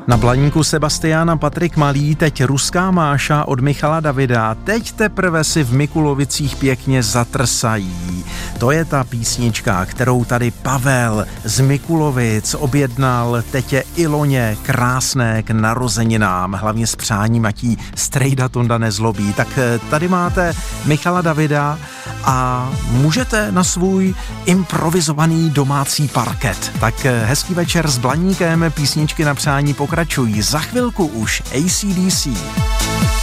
Na Blaníku Sebastiána Patrik Malý, teď Ruská Máša od Michala Davida, teď teprve si v Mikulovicích pěkně zatrsají. To je ta písnička, kterou tady Pavel z Mikulovic objednal tetě Iloně krásné k narozeninám, hlavně s přáním, ať jí strejda Tonda nezlobí. Tak tady máte Michala Davida a můžete na svůj improvizovaný domácí parket. Tak hezký večer s Blaníkem, písničky na přání pokračují. Za chvilku už AC/DC.